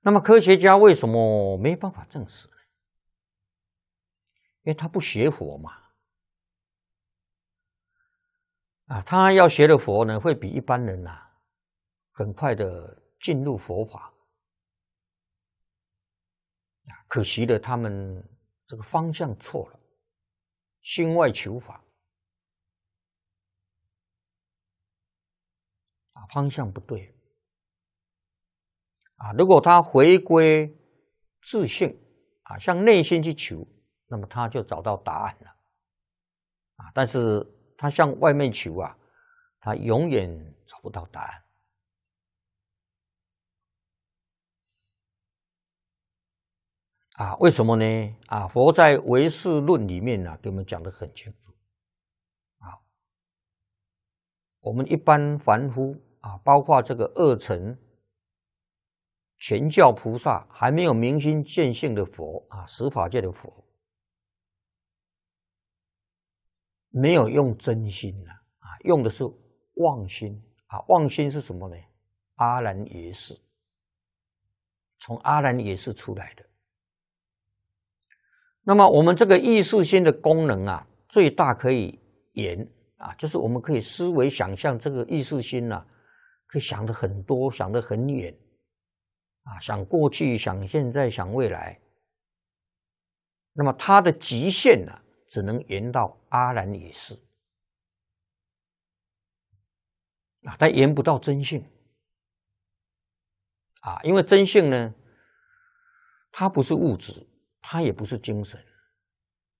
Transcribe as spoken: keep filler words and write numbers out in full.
那么科学家为什么没办法证实呢？因为他不学佛嘛。啊，他要学的佛呢，会比一般人啊很快的进入佛法。可惜的，他们这个方向错了，心外求法啊，方向不对啊。如果他回归自性啊，向内心去求，那么他就找到答案了啊。但是他向外面求啊，他永远找不到答案。啊，为什么呢？啊，佛在唯识论里面呢、啊，给我们讲得很清楚。啊，我们一般凡夫啊，包括这个二乘全教菩萨，还没有明心见性的佛啊，十法界的佛，没有用真心啊，啊，用的是妄心啊。妄心是什么呢？阿兰耶识，从阿兰耶识出来的。那么我们这个意识心的功能啊，最大可以言啊，就是我们可以思维想象这个意识心啊，可以想得很多，想得很远啊，想过去，想现在，想未来。那么它的极限呢、啊，只能言到阿兰耶识啊，但言不到真性啊，因为真性呢，它不是物质，它也不是精神。